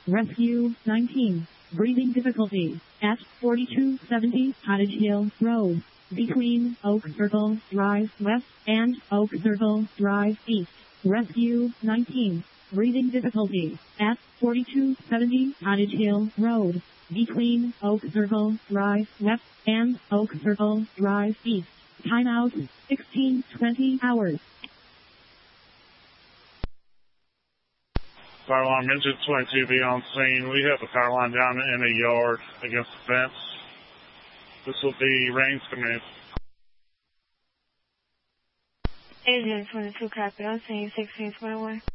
Rescue 19. Breathing difficulty at 4270 Cottage Hill Road, between Oak Circle Drive West and Oak Circle Drive East. Rescue 19. Breathing difficulty at 4270 Cottage Hill Road, between Oak Circle Drive West and Oak Circle Drive East. Timeout 16:20 hours. Fire alarm engine 22 be on scene. We have a power line down in a yard against the fence. This will be Rains Command. Engine 22 copy on scene 1621.